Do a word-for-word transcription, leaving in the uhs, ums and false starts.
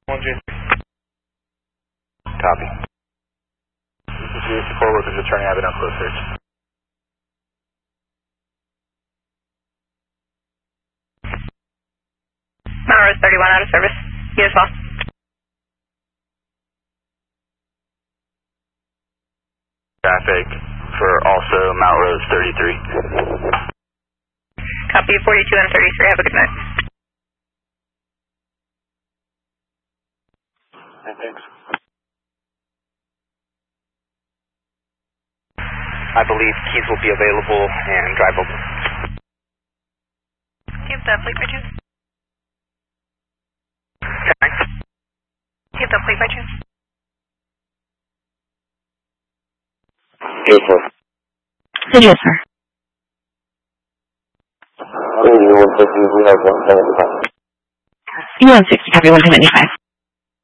one J. Copy. This is G S four with the attorney having a close search. Mount Rose thirty-one out of service. You as well. Traffic for also Mount Rose thirty-three. Copy forty-two and thirty-three. Have a good night. Hey, thanks. I believe keys will be available and drivable. Do you have the plate by chance? Okay. Do you have the plate by chance? Yes, sir. Yes, sir. one fifty, we have one seventy-five. You one sixty, copy one seventy-five.